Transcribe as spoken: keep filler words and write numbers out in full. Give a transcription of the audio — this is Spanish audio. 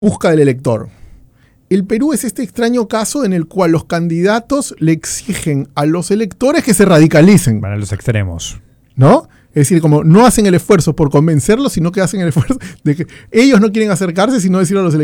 busca del elector. El Perú es este extraño caso en el cual los candidatos le exigen a los electores que se radicalicen. Van a los extremos. ¿No? Es decir, como no hacen el esfuerzo por convencerlos, sino que hacen el esfuerzo de que ellos no quieren acercarse, sino decirle a los electores